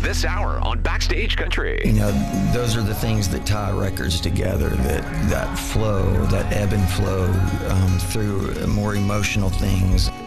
this hour on Backstage Country. You know, those are the things that tie records together, that flow, that ebb and flow through more emotional things.